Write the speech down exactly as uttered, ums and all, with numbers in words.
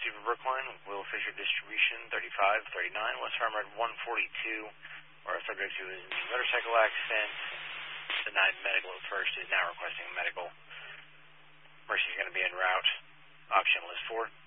emergency for Brookline, Will Fisher Distribution, thirty-five thirty-nine, West Farm Road one forty-two, where a subject who was in a motorcycle accident, denied medical at first, is now requesting medical. Mercy is going to be en route. Option list four.